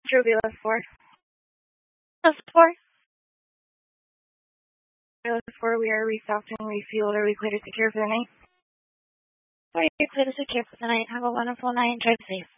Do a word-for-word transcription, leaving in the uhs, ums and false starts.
Trubula four. Plus four. Trubula four, we are restocked and refueled. Are we clear to secure for the night? Are you clear to secure for the night? Have a wonderful night and drive safe.